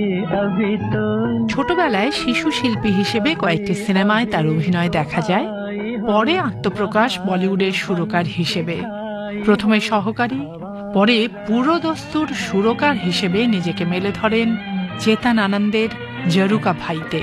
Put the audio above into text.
ছোটবেলায় শিশু শিল্পী হিসেবে কয়েকটি সিনেমায় তার অভিনয় দেখা যায়। পরে আত্মপ্রকাশ বলিউডের সুরকার হিসেবে, প্রথমে সহকারী, পরে পুরোদস্তুর সুরকার হিসেবে নিজেকে মেলে ধরেন চেতন আনন্দের জরুকা ভাইতে।